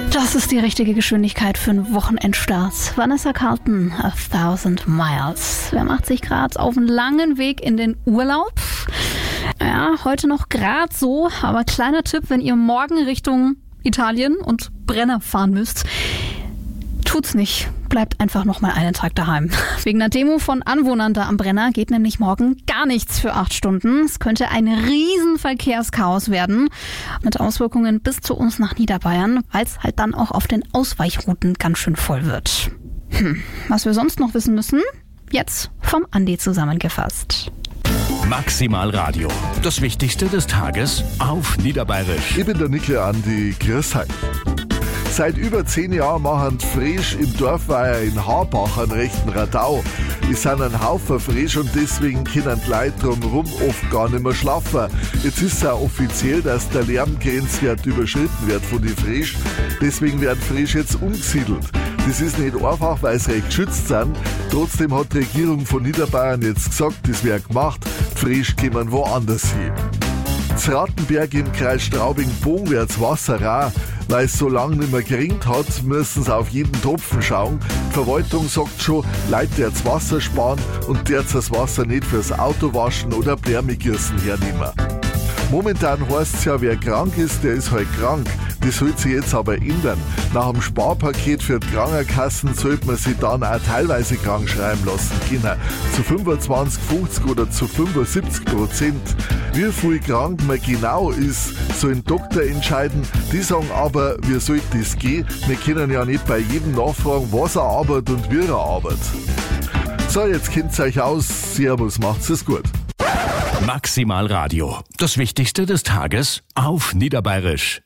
Das ist die richtige Geschwindigkeit für einen Wochenendstart. Vanessa Carlton, 1000 Miles. Wer macht sich gerade auf einen langen Weg in den Urlaub? Ja, heute noch gerade so, aber kleiner Tipp, wenn ihr morgen Richtung Italien und Brenner fahren müsst, tut's nicht. Bleibt einfach noch mal einen Tag daheim. Wegen einer Demo von Anwohnern da am Brenner geht nämlich morgen gar nichts für 8 Stunden. Es könnte ein riesen Verkehrschaos werden, mit Auswirkungen bis zu uns nach Niederbayern, weil es halt dann auch auf den Ausweichrouten ganz schön voll wird. Was wir sonst noch wissen müssen, jetzt vom Andi zusammengefasst. Maximal Radio. Das Wichtigste des Tages auf Niederbayerisch. Ich bin der Nickel Andi, grüß euch. Seit über 10 Jahren machen Fresch im Dorfweiher in Harbach einen rechten Radau. Es sind ein Haufen Fresch und deswegen können die Leute drumherum oft gar nicht mehr schlafen. Jetzt ist es auch offiziell, dass der Lärmgrenzwert überschritten wird von den Fresch. Deswegen werden Fresch jetzt umgesiedelt. Das ist nicht einfach, weil sie recht geschützt sind. Trotzdem hat die Regierung von Niederbayern jetzt gesagt, das wird gemacht. Die Fresch kommen woanders hin. Z Rattenberg im Kreis Straubing-Bogen wird's Wasser rar. Weil es so lange nicht mehr geringt hat, müssen sie auf jeden Tropfen schauen. Die Verwaltung sagt schon, Leute jetzt Wasser sparen und jetzt das Wasser nicht fürs Auto waschen oder Blärmegießen hernehmen. Momentan heißt es ja, wer krank ist, der ist halt krank. Das soll sich jetzt aber ändern. Nach dem Sparpaket für die Krankenkassen sollte man sich dann auch teilweise krank schreiben lassen können. Zu 25, 50 oder zu 75%. Wie viel krank man genau ist, soll ein Doktor entscheiden. Die sagen aber, wie soll das gehen? Wir können ja nicht bei jedem nachfragen, was er arbeitet und wie er arbeitet. So, jetzt kennt's euch aus. Servus, macht's es gut. Maximal Radio. Das Wichtigste des Tages auf Niederbayerisch.